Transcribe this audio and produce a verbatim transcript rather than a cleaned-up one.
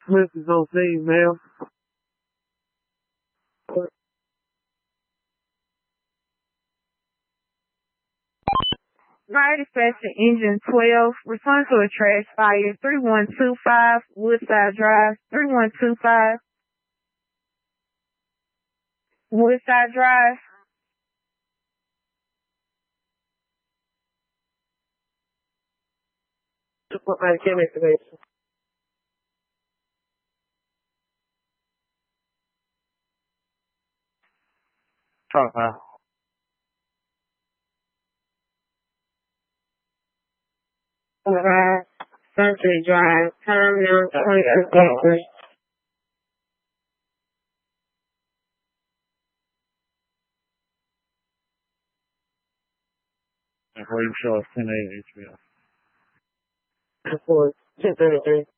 Smith is on scene, ma'am. Fire dispatcher engine twelve, respond to a trash fire, three one two five Woodside Drive, three one two five Woodside Drive. What my chemical information? Talk about. Alright. Sunset Drive, Terminal twenty. William Shaw, ten A H B O. For ten thirty-three.